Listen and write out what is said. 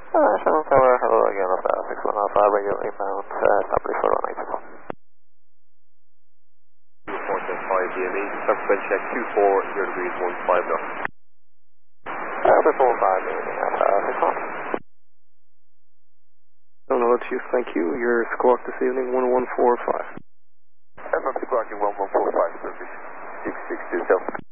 Seven Tower, hello again, of 61 Alpha, radio inbound, Tabli for 184. 4.5 DME, subsequent check 24, 0 degrees 15 knots. Before 5, anything Alpha, 61. No, let's use, thank you. Your squawk this evening, 1145. I'm squawking 1145, service 6627.